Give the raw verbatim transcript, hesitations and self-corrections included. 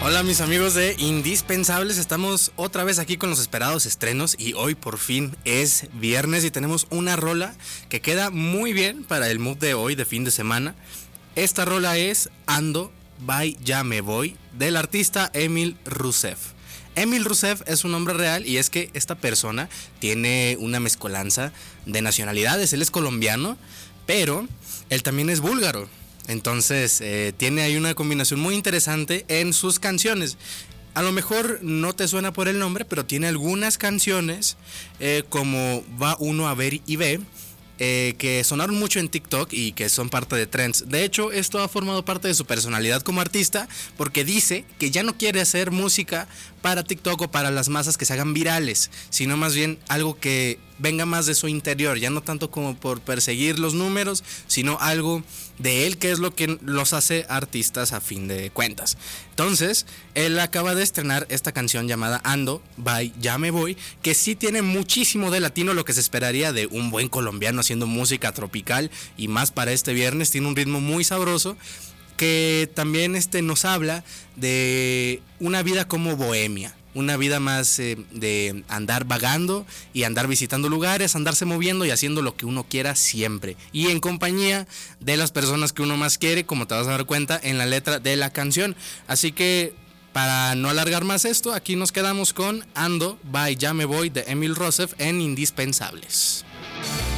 Hola mis amigos de Indispensables, estamos otra vez aquí con los esperados estrenos y hoy por fin es viernes y tenemos una rola que queda muy bien para el mood de hoy de fin de semana. Esta rola es Ando, by Ya Me Voy del artista Emil Rusev. Emil Rusev es un nombre real y es que esta persona tiene una mezcolanza de nacionalidades, él es colombiano, pero él también es búlgaro. Entonces eh, tiene ahí una combinación muy interesante en sus canciones. A lo mejor no te suena por el nombre, pero tiene algunas canciones eh, como Va Uno a Ver y Ve, eh, que sonaron mucho en TikTok y que son parte de trends. De hecho, esto ha formado parte de su personalidad como artista porque dice que ya no quiere hacer música para TikTok o para las masas que se hagan virales, sino más bien algo que venga más de su interior, ya no tanto como por perseguir los números, sino algo de él, que es lo que los hace artistas a fin de cuentas. Entonces, él acaba de estrenar esta canción llamada Ando, by Ya Me Voy, que sí tiene muchísimo de latino, lo que se esperaría de un buen colombiano haciendo música tropical, y más para este viernes, tiene un ritmo muy sabroso, que también este, nos habla de una vida como bohemia. Una vida más eh, de andar vagando y andar visitando lugares, andarse moviendo y haciendo lo que uno quiera siempre. Y en compañía de las personas que uno más quiere, como te vas a dar cuenta en la letra de la canción. Así que, para no alargar más esto, aquí nos quedamos con Ando, by Ya Me Voy de Emil Rusev en Indispensables.